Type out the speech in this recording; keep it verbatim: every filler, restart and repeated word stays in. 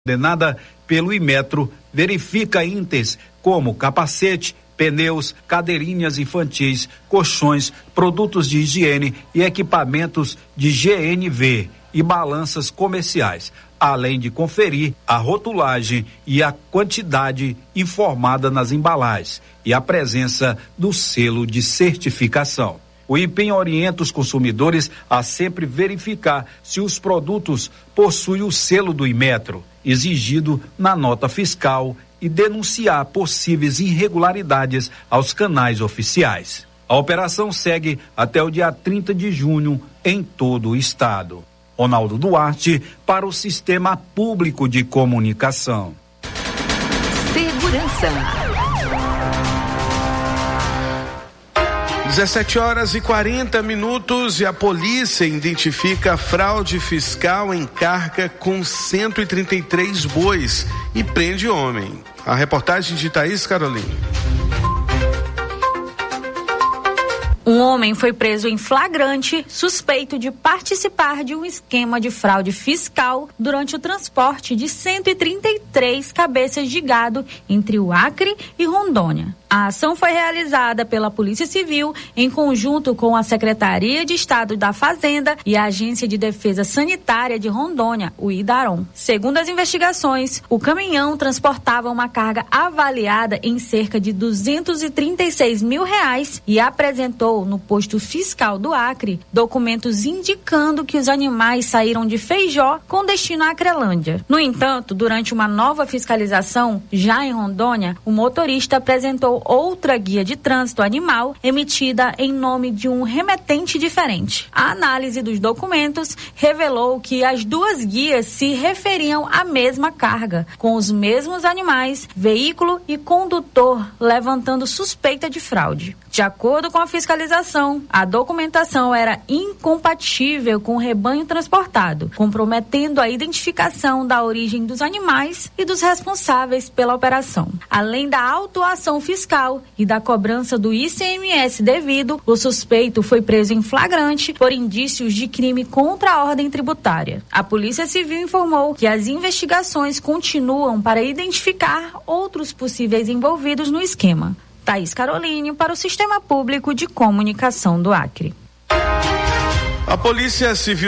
Coordenada pelo Inmetro, verifica itens como capacete, pneus, cadeirinhas infantis, colchões, produtos de higiene e equipamentos de G N V e balanças comerciais, além de conferir a rotulagem e a quantidade informada nas embalagens e a presença do selo de certificação. O I P E M orienta os consumidores a sempre verificar se os produtos possuem o selo do Inmetro, exigido na nota fiscal, e denunciar possíveis irregularidades aos canais oficiais. A operação segue até o dia trinta de junho em todo o estado. Ronaldo Duarte, para o Sistema Público de Comunicação. Segurança. dezessete horas e quarenta minutos e a polícia identifica fraude fiscal em carga com cento e trinta e três bois e prende homem. A reportagem de Thaís Carolina. Um homem foi preso em flagrante, suspeito de participar de um esquema de fraude fiscal durante o transporte de cento e trinta e três cabeças de gado entre o Acre e Rondônia. A ação foi realizada pela Polícia Civil em conjunto com a Secretaria de Estado da Fazenda e a Agência de Defesa Sanitária de Rondônia, o IDARON. Segundo as investigações, o caminhão transportava uma carga avaliada em cerca de duzentos e trinta e seis mil reais e apresentou no posto fiscal do Acre documentos indicando que os animais saíram de Feijó com destino à Acrelândia. No entanto, durante uma nova fiscalização, já em Rondônia, o motorista apresentou outra guia de trânsito animal emitida em nome de um remetente diferente. A análise dos documentos revelou que as duas guias se referiam à mesma carga, com os mesmos animais, veículo e condutor, levantando suspeita de fraude. De acordo com a fiscalização, a documentação era incompatível com o rebanho transportado, comprometendo a identificação da origem dos animais e dos responsáveis pela operação. Além da autuação fiscal e da cobrança do I C M S devido, o suspeito foi preso em flagrante por indícios de crime contra a ordem tributária. A Polícia Civil informou que as investigações continuam para identificar outros possíveis envolvidos no esquema. Thaís Caroline, para o Sistema Público de Comunicação do Acre. A Polícia Civil